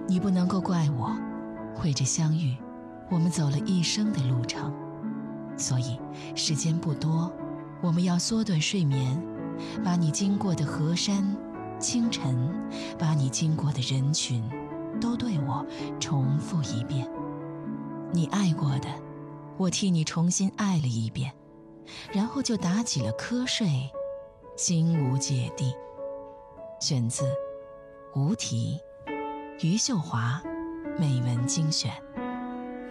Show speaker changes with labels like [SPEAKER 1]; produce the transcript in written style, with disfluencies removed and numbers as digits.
[SPEAKER 1] 你不能够怪我，会着相遇，我们走了一生的路程，所以时间不多，我们要缩短睡眠，把你经过的河山、清晨，把你经过的人群，都对我重复一遍。你爱过的，我替你重新爱了一遍，然后就打起了瞌睡，心无芥蒂。选自吴题，余秀华美文精选。